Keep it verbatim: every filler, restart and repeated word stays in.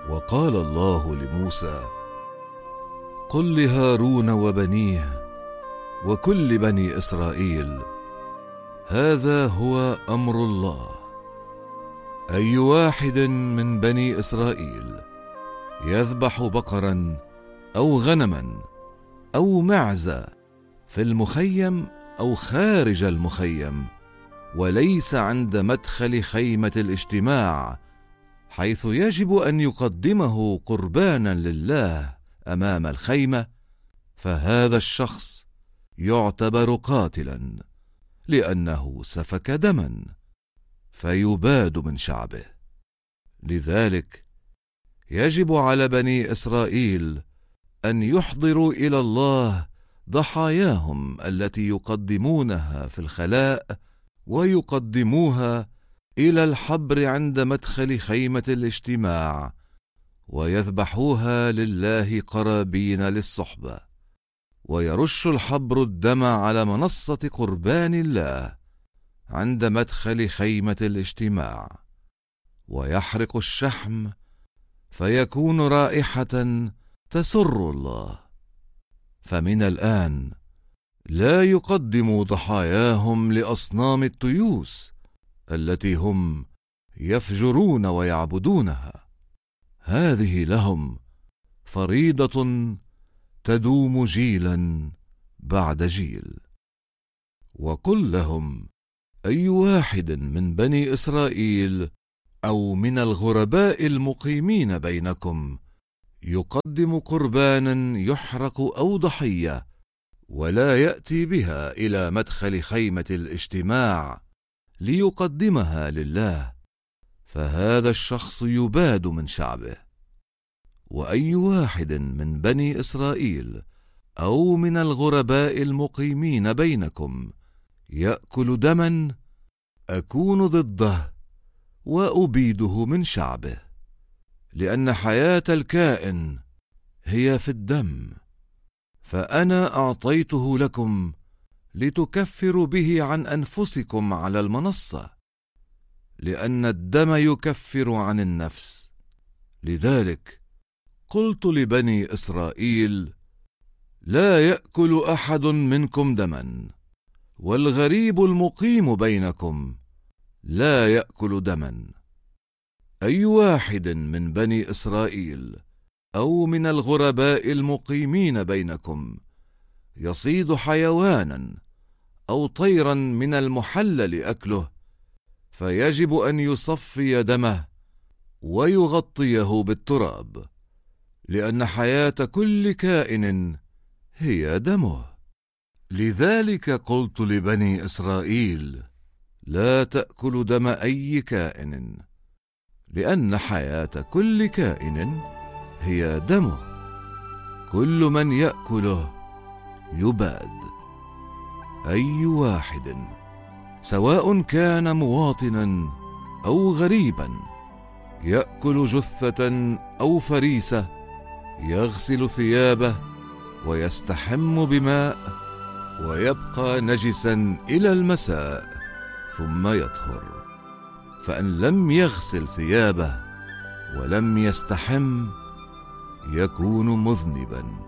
وقال الله لموسى: قل لهارون وبنيه وكل بني إسرائيل: هذا هو أمر الله، أي واحد من بني إسرائيل يذبح بقرا أو غنما أو معزة في المخيم أو خارج المخيم، وليس عند مدخل خيمة الاجتماع، حيث يجب أن يقدمه قربانا لله أمام الخيمة، فهذا الشخص يعتبر قاتلا، لأنه سفك دما، فيباد من شعبه. لذلك يجب على بني إسرائيل أن يحضروا إلى الله ضحاياهم التي يقدمونها في الخلاء، ويقدموها إلى الحبر عند مدخل خيمة الاجتماع، ويذبحوها لله قرابين للصحبة، ويرش الحبر الدم على منصة قربان الله عند مدخل خيمة الاجتماع، ويحرق الشحم فيكون رائحة تسر الله. فمن الآن لا يقدموا ضحاياهم لأصنام التيوس التي هم يفجرون ويعبدونها، هذه لهم فريضة تدوم جيلا بعد جيل. وقل لهم: أي واحد من بني إسرائيل أو من الغرباء المقيمين بينكم يقدم قربانا يحرق أو ضحية، ولا يأتي بها إلى مدخل خيمة الاجتماع ليقدمها لله، فهذا الشخص يباد من شعبه. وأي واحد من بني إسرائيل أو من الغرباء المقيمين بينكم يأكل دما، أكون ضده وأبيده من شعبه، لأن حياة الكائن هي في الدم، فأنا أعطيته لكم لتكفروا به عن أنفسكم على المنصة، لأن الدم يكفر عن النفس. لذلك قلت لبني إسرائيل: لا يأكل أحد منكم دما، والغريب المقيم بينكم لا يأكل دما. أي واحد من بني إسرائيل أو من الغرباء المقيمين بينكم يصيد حيوانا أو طيرا من المحلل أكله، فيجب أن يصفي دمه ويغطيه بالتراب، لأن حياة كل كائن هي دمه. لذلك قلت لبني إسرائيل: لا تأكل دم أي كائن، لأن حياة كل كائن هي دمه، كل من يأكله يباد. أي واحد سواء كان مواطنا أو غريبا يأكل جثة أو فريسة يغسل ثيابه ويستحم بماء ويبقى نجسا إلى المساء ثم يطهر، فإن لم يغسل ثيابه ولم يستحم يكون مذنبا.